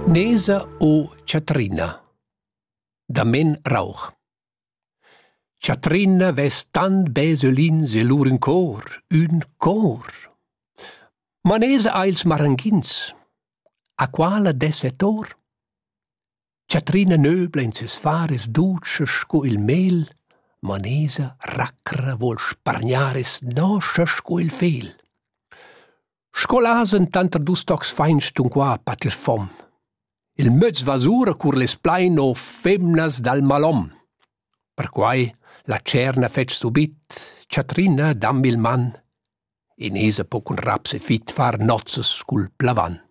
Nesa o Chatrina da Men Rauch. Chatrina ves tant beselins e lur un cor. Ma Nesa ails maranghins, a quala desetor? Chatrina nöbla in ses fares dulces sco il mel, ma Nesa racra vol spargnares nosches sco il fel. Scolasen tanter dus tocs feinst un qua patir fom. Il möz vasura cur les plain o femnas dal malom. Per quai la cerna fetg subit, Chatrina dammi il man, e Nesa po cun raps e fit far nozzas cul plavan.